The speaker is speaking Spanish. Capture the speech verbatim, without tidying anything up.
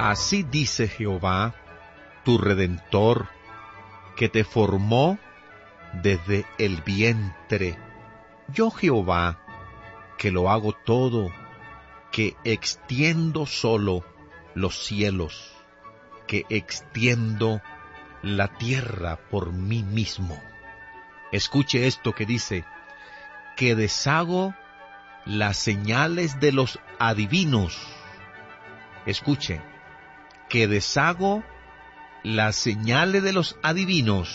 Así dice Jehová, tu Redentor, que te formó desde el vientre. Yo Jehová, que lo hago todo, que extiendo solo los cielos, que extiendo la tierra por mí mismo. Escuche esto que dice, que deshago las señales de los adivinos. Escuche, que deshago las señales de los adivinos